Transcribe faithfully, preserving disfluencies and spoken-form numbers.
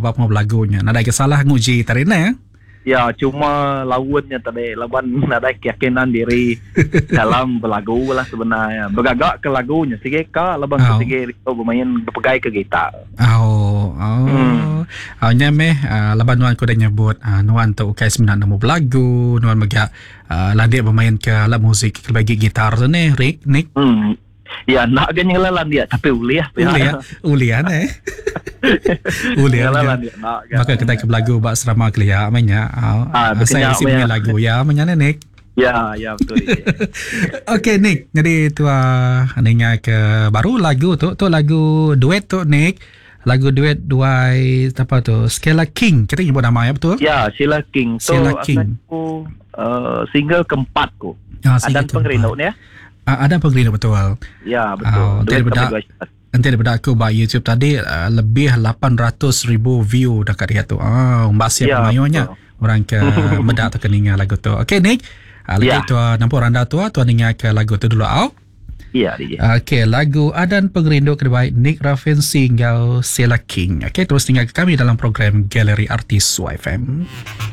apa lagunya. Nak ada salah nguji tarina ya. Ya, cuma lawannya tadi lawan ada keyakinan diri dalam berlagu lah sebenarnya. Bergagak ke lagunya sikit ka lawan Oh. sikit oh, bermain berpegai ke gitar. Oh, oh. Hmm. Oh, nya meh uh, laban nuan ko dah nyebut uh, nuan tu ukai sebenarnya nama berlagu, nuan megak uh, landik bermain ke alat muzik ke bagi gitar tu ni, Rick, Nick. Hmm. Ya, nak ganya lalan dia tapi uliah. Ulian, ulian eh. Ulian. Lalan dia nak. Maka kita ke lagu bak serama kelia mainnya. Oh, Ah, saya isi berkenyak, lagu ya, mainnya Nick. Ya, ya betul. Okey Nick, jadi tu uh, nanya ke baru lagu tu, tu lagu duet tu Nick. Lagu duet dua apa tu? Skella King. Kita nyebut nama ya betul? Ya, Sheila King. Tu Sheila King. aku uh, single keempat ku. Ah, Ada pengerino ni ya? Ah, ada pengerino betul. Ya, betul. Oh, Duet daripada kami dua. nanti daripada aku buat YouTube tadi uh, lebih lapan ratus ribu view dekat dia tu. Ah, mbak siap Ya, mayunya. betul. Orang ke bedak tu keninga lagu tu. Okey Nick. Uh, lagi Ya. tu uh, nampak randa tu tu ninga ke lagu tu dulu au. Ya, D J. Okey, lagu Adan Pengerindu kedua Nick Raffin single Sheila King. Okey, terus tinggal ke kami dalam program Galeri Artis Y F M.